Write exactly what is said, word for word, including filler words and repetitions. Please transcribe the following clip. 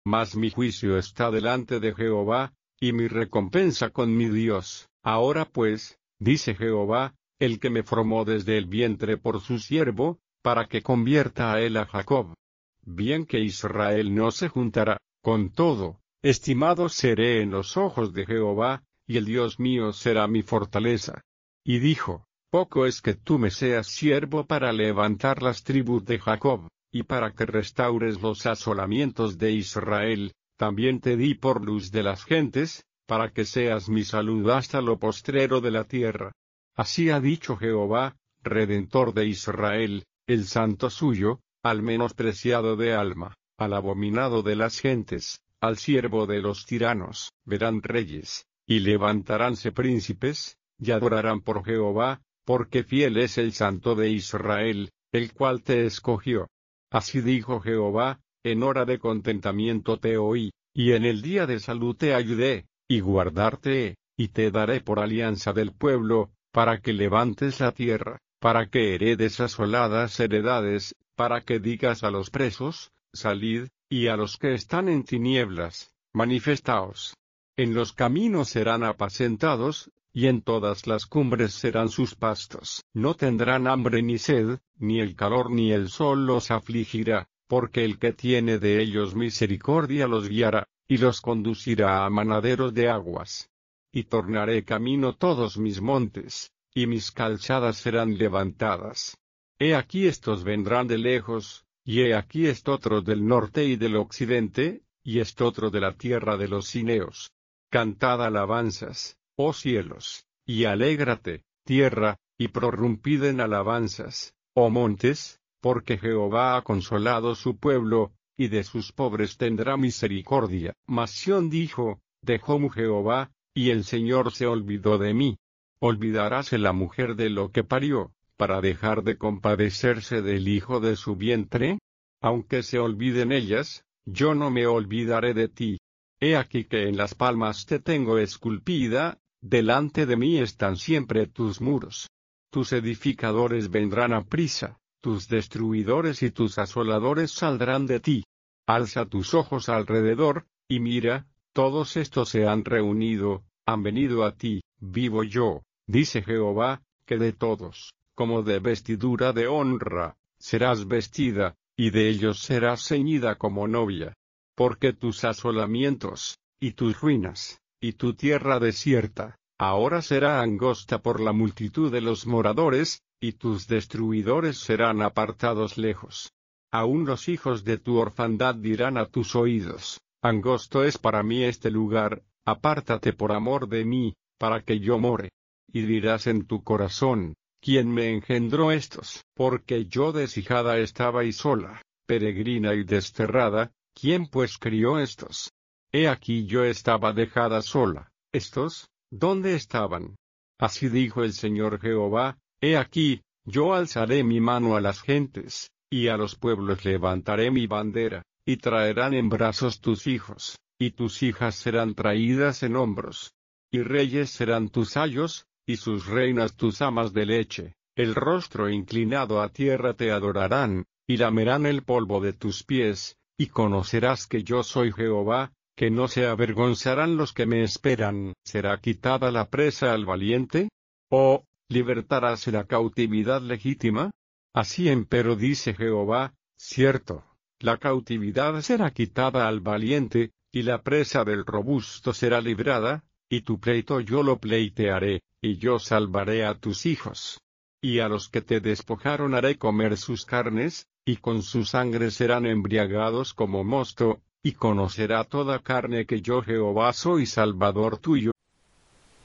Mas mi juicio está delante de Jehová, y mi recompensa con mi Dios. Ahora pues, dice Jehová, el que me formó desde el vientre por su siervo, para que convierta a él a Jacob. Bien que Israel no se juntará, con todo, estimado seré en los ojos de Jehová, y el Dios mío será mi fortaleza. Y dijo, poco es que tú me seas siervo para levantar las tribus de Jacob, y para que restaures los asolamientos de Israel, también te di por luz de las gentes, para que seas mi salud hasta lo postrero de la tierra. Así ha dicho Jehová, Redentor de Israel, el santo suyo, al menospreciado de alma, al abominado de las gentes, al siervo de los tiranos. Verán reyes, y levantaránse príncipes, y adorarán por Jehová, porque fiel es el santo de Israel, el cual te escogió. Así dijo Jehová, en hora de contentamiento te oí, y en el día de salud te ayudé, y guardarte he, y te daré por alianza del pueblo, para que levantes la tierra, para que heredes asoladas heredades, para que digas a los presos, salid, y a los que están en tinieblas, manifestaos. En los caminos serán apacentados, y en todas las cumbres serán sus pastos. No tendrán hambre ni sed, ni el calor ni el sol los afligirá, porque el que tiene de ellos misericordia los guiará, y los conducirá a manaderos de aguas. Y tornaré camino todos mis montes, y mis calzadas serán levantadas. He aquí estos vendrán de lejos, y he aquí estotros del norte y del occidente, y estotro de la tierra de los cineos. Cantad alabanzas, oh cielos, y alégrate, tierra, y prorrumpid en alabanzas, oh montes, porque Jehová ha consolado su pueblo, y de sus pobres tendrá misericordia. Mas Sión dijo, dejóme Jehová, y el Señor se olvidó de mí. ¿Olvidaráse la mujer de lo que parió, para dejar de compadecerse del hijo de su vientre? Aunque se olviden ellas, yo no me olvidaré de ti. He aquí que en las palmas te tengo esculpida, delante de mí están siempre tus muros. Tus edificadores vendrán a prisa, tus destruidores y tus asoladores saldrán de ti. Alza tus ojos alrededor, y mira, todos estos se han reunido, han venido a ti. Vivo yo, dice Jehová, que de todos, como de vestidura de honra, serás vestida, y de ellos serás ceñida como novia. Porque tus asolamientos, y tus ruinas, y tu tierra desierta, ahora será angosta por la multitud de los moradores, y tus destruidores serán apartados lejos. Aún los hijos de tu orfandad dirán a tus oídos, angosto es para mí este lugar, apártate por amor de mí, para que yo more. Y dirás en tu corazón, ¿quién me engendró estos? Porque yo deshijada estaba y sola, peregrina y desterrada, ¿quién pues crió estos? He aquí yo estaba dejada sola, ¿estos, dónde estaban? Así dijo el Señor Jehová, he aquí, yo alzaré mi mano a las gentes, y a los pueblos levantaré mi bandera, y traerán en brazos tus hijos, y tus hijas serán traídas en hombros. Y reyes serán tus ayos, y sus reinas tus amas de leche, el rostro inclinado a tierra te adorarán, y lamerán el polvo de tus pies, y conocerás que yo soy Jehová, que no se avergonzarán los que me esperan. ¿Será quitada la presa al valiente? ¿O libertaráse la cautividad legítima? Así empero dice Jehová, cierto, la cautividad será quitada al valiente, y la presa del robusto será librada, y tu pleito yo lo pleitearé, y yo salvaré a tus hijos. Y a los que te despojaron haré comer sus carnes, y con su sangre serán embriagados como mosto, y conocerá toda carne que yo Jehová soy Salvador tuyo.